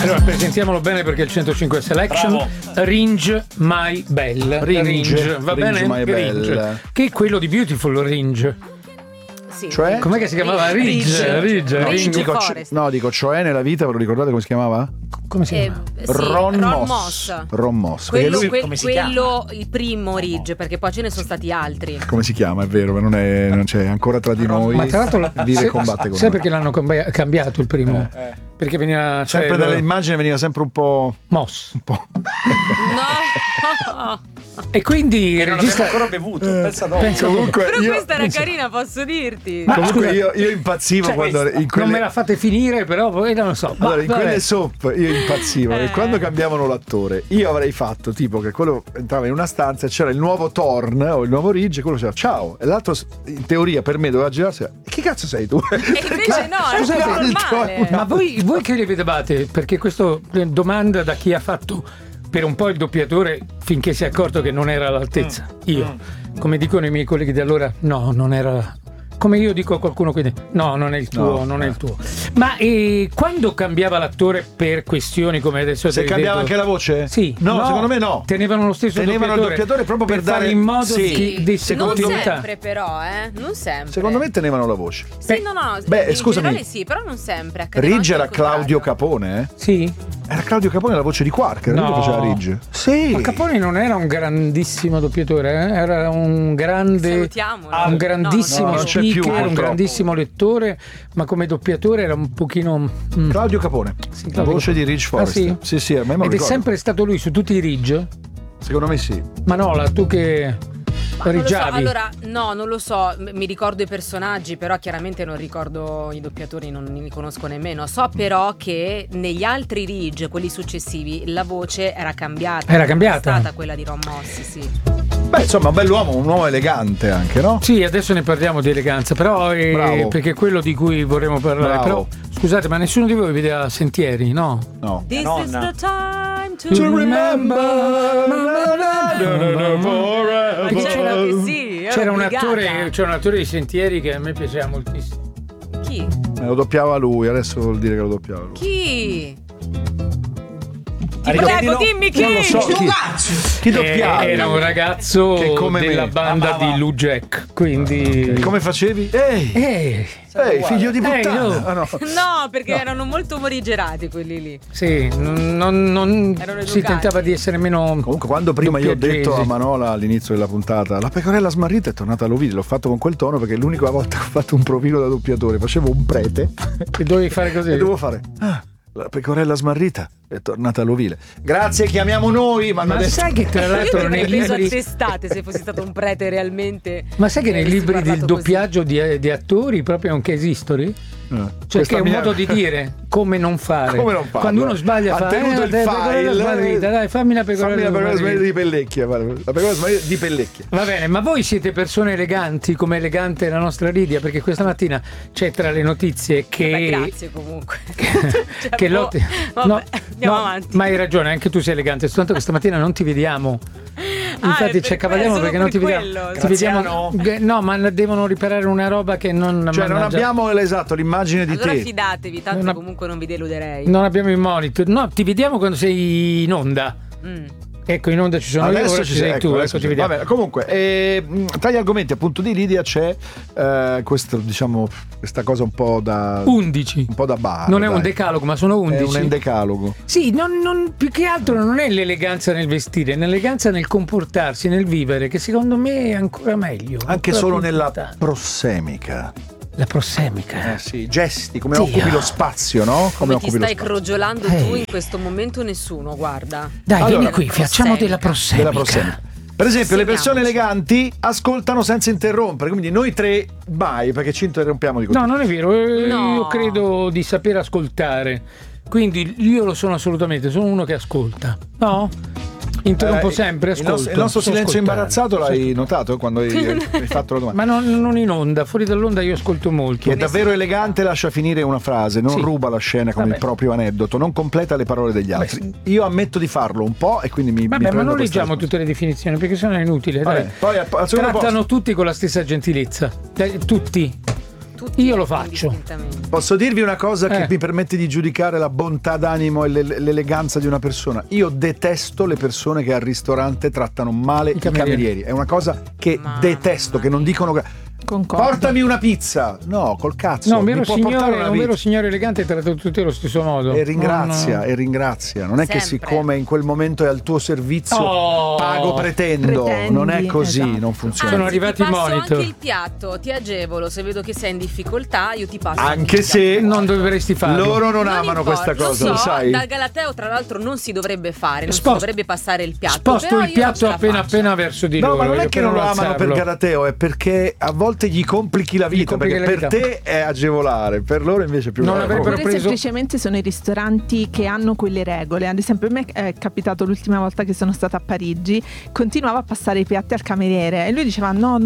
Allora, presentiamolo bene perché il 105 Selection. Bravo. Ringe My Bell. Ringe, va Ringe bene? My Bell. Che è quello di Beautiful Ringe. Sì. Cioè? Com'è che si chiamava? Ringe. Dico, cioè nella vita, ve lo ricordate come si chiamava? Come si chiama? Sì, Ron Moss. Moss. Ron Moss. Quello, Perché lui, come si chiama? il primo Ridge, perché poi ce ne sono stati altri. come si chiama, è vero, ma non c'è ancora tra di noi. Ma tra l'altro vive e combatte con sai noi. perché l'hanno cambiato il primo? Perché veniva Sempre dall'immagine veniva sempre un po'. Moss. No! E quindi il Non regista avevo ancora bevuto, pensa dopo. Comunque, Però io, questa era carina, posso dirti. comunque io impazzivo Cioè, quando in non quelle, me la fate finire, però poi non lo so. allora, in vabbè. quelle soap io impazzivo e quando cambiavano l'attore io avrei fatto tipo che quello entrava in una stanza e c'era il nuovo Thorn o il nuovo Ridge e quello diceva ciao e l'altro in teoria per me doveva girarsi che cazzo sei tu? E invece no, è Scusate, normale. Ma voi che li vedevate? Perché questa domanda da chi ha fatto per un po' il doppiatore finché si è accorto che non era all'altezza. Io, come dicono i miei colleghi di allora, no, non era. Come io dico a qualcuno qui, no, non è il tuo, No, non è il tuo. Ma quando cambiava l'attore per questioni come adesso Se avete cambiava detto- anche la voce? Sì, No, secondo me no. Tenevano lo stesso Tenevano il doppiatore proprio per dare- fare in modo sì. che desse Non continuità. sempre però, non sempre. Secondo me tenevano la voce. Sì, no. Beh, in scusami. generale sì, però non sempre. accadeva Ridge anche era il contrario. Claudio Capone, eh? Sì. Era Claudio Capone la voce di Quark, era lui No. che faceva Ridge. Sì. Ma Capone non era un grandissimo doppiatore, era un grande, Salutiamolo. un grandissimo non c'è più, speaker, un purtroppo. grandissimo lettore, ma come doppiatore era un pochino. Claudio Capone, Sì, la Claudio voce Capone. di Ridge Forrest. Ah, sì? Sì, a me me lo Ed è ricordo. sempre stato lui su tutti i Ridge? Secondo me sì. Manola, tu che Ma non lo so, riggiavi? allora, no, non lo so, mi ricordo i personaggi, però chiaramente non ricordo i doppiatori, non li conosco nemmeno. So però che negli altri Ridge, quelli successivi, la voce era cambiata. Era cambiata? È stata quella di Ron Moss, sì. Beh, insomma, un bell'uomo, un uomo elegante anche, no? Sì, adesso ne parliamo di eleganza, però Bravo. perché è quello di cui vorremmo parlare. Bravo. Però scusate, ma nessuno di voi vedeva Sentieri, no? No. This is nonna. the time to To remember. remember. Ma c'era che sì, ero C'era un obbligata. attore di Sentieri che a me piaceva moltissimo. Chi? Me lo doppiava lui, adesso vuol dire che lo doppiava lui. Chi? Ti Ripetilo. prego, dimmi chi! Non lo so chi doppiava. Era un ragazzo Che come della me. banda di Lou Jack, quindi. Come facevi? Ehi, figlio di puttana. no. Ah, no. No, perché erano molto morigerati quelli lì. Sì, non Erano si educati. tentava di essere meno. Comunque quando prima io ho detto doppiaggesi. a Manola all'inizio della puntata la pecorella smarrita è tornata all'Ovidio, l'ho fatto con quel tono perché è l'unica volta che ho fatto un profilo da doppiatore, facevo un prete E dovevi fare così. e dovevo fare la pecorella smarrita è tornata all'ovile. Grazie, chiamiamo noi. Ma Ma sai che tra Io l'altro ti nei avrei preso a libri. testate se fossi stato un prete realmente. Ma sai che nei avresti libri del parlato così. doppiaggio di attori proprio è un case history? Cioè Questa che è un mia- modo di dire come non fare. Come non farlo? Quando uno sbaglia Ha fa tenuto il pecorella file, smarrita, dai, fammi la fammi pecorella la pecorella smarrita smarrita. di Pellecchia, guarda, la pecorella smarrita di Pellecchia. Va bene, ma voi siete persone eleganti come elegante la nostra Lidia? Perché questa mattina c'è tra le notizie che. Beh, grazie comunque. che boh, lotti. vabbè, andiamo avanti. Ma hai ragione, anche tu sei elegante, soltanto che stamattina non ti vediamo. Infatti ci accavaliamo perché non ti vediamo. Ti vediamo. No, ma devono riparare una roba che non. Cioè non mannaggia. abbiamo esatto l'immagine di Allora te. fidatevi, tanto Non- comunque non vi deluderei. Non abbiamo il monitor. No, ti vediamo quando sei in onda. Mm. Ecco, in onda ci sono io, ora ci sei ecco, tu. adesso Ecco, ti ci- vediamo. vabbè, comunque, tra gli argomenti appunto di Lidia c'è questo, diciamo, questa cosa un po' da 11. un po' da bar. Non è un dai. decalogo, ma sono 11. È un endecalogo. Sì, più che altro non è l'eleganza nel vestire, è l'eleganza nel comportarsi, nel vivere, che secondo me è ancora meglio. Anche ancora solo più nella importante. prossemica. La prossemica. Sì, gesti, come Sì, occupi lo spazio, no? Come ti occupi lo stai spazio. crogiolando Ehi. tu in questo momento nessuno, guarda. Dai, Allora, vieni qui, facciamo della prossemica. Della prossemica. Per esempio, le persone Segniamoci. eleganti ascoltano senza interrompere, quindi noi tre mai, perché ci interrompiamo di No, continuo. non è vero, No. io credo di saper ascoltare. Quindi io lo sono assolutamente, sono uno che ascolta. No? Interrompo sempre, ascolto. Il nostro so silenzio ascoltare. imbarazzato l'hai notato quando hai fatto la domanda? Ma non in onda, fuori dall'onda io ascolto molto. Chi è davvero elegante lascia finire una frase, non Sì. ruba la scena con Vabbè. il proprio aneddoto, non completa le parole degli altri. Io ammetto di farlo un po' e quindi mi Vabbè, ma prendo non questa leggiamo tutte le definizioni perché sennò è inutile. Vabbè, Dai. poi al secondo Trattano posto. tutti con la stessa gentilezza. Dai, tutti. tutti. Io lo faccio. indistintamente. Posso dirvi una cosa che Eh. mi permette di giudicare la bontà d'animo e l'eleganza di una persona? Io detesto le persone che al ristorante trattano male i camerieri. È una cosa che Mamma detesto, che non mia. dicono Concordo. portami una pizza. No, col cazzo. No, un mi vero, può portare signore, una un vero pizza. signore elegante tratta tutti allo stesso modo. E ringrazia, No, no. e ringrazia. Non è che Sempre. siccome in quel momento è al tuo servizio, Oh. pago, pretendo. Pretendi, Non è così, esatto. non funziona. Sono Anzi, arrivati ti i passo monitor. anche il piatto, ti agevolo, se vedo che sei in difficoltà io ti passo Anche il se piatto. Non dovresti farlo. loro non Non amano importa, questa cosa, lo so, sai? dal Galateo tra l'altro non si dovrebbe fare, non Sposto- si dovrebbe passare il piatto. Sposto però il io non piatto ce la appena faccio. appena verso di No, loro. ma non è io che per non lo amano per alzarlo. Galateo, è perché a volte gli complichi la vita. complichi Perché la per vita. te è agevolare, per loro invece è più Non grave. avrebbero Oppure preso- semplicemente sono i ristoranti che hanno quelle regole. Ad esempio, a me è capitato l'ultima volta che sono stata a Parigi, continuava a passare i piatti al cameriere e lui diceva no,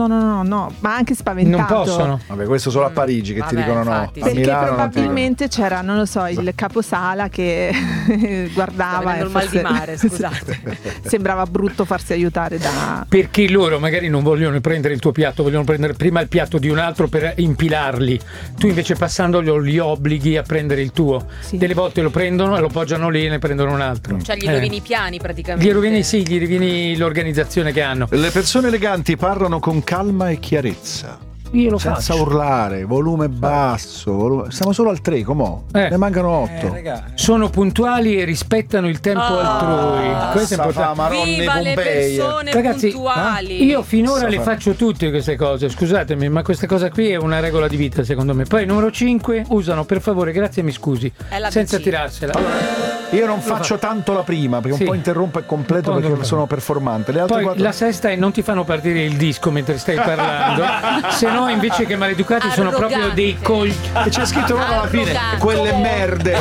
ma anche spaventato. Non possono. Vabbè, questo solo a Parigi che ti Vabbè, dicono infatti, no. sì. A Perché Milano non ti dicono. probabilmente c'era, non lo so, il caposala che Sta guardava venendo e il mal di forse mare, scusate. sembrava brutto farsi aiutare da... Perché loro magari non vogliono prendere il tuo piatto, vogliono prendere prima il piatto di un altro per impilarli. Tu invece passandoli li obblighi a prendere il tuo. Sì. Delle volte lo prendono e lo poggiano lì e ne prendono un altro. Cioè gli rovini i piani praticamente. Gli rovini, sì, gli rovini l'organizzazione che hanno. Le persone eleganti parlano con calma e chiarezza. Io lo Senza faccio. urlare, volume basso. Siamo solo al 3, com'ò? Ne mancano 8. Sono puntuali e rispettano il tempo altrui. Questo è importante. Viva le persone Ragazzi, puntuali. io finora So le fare. faccio tutte queste cose, scusatemi, ma questa cosa qui è una regola di vita secondo me. Poi numero 5, usano per favore, grazie, mi scusi, È la senza BC. tirarsela. Io non faccio tanto la prima perché Sì. un po' interrompo e completo Un po' perché non- sono performante. Le altre Poi 4 la sesta è non ti fanno partire il disco mentre stai parlando, se no invece che maleducati sono proprio dei Arrogante. e c'è scritto proprio alla fine Arrogante. quelle merde.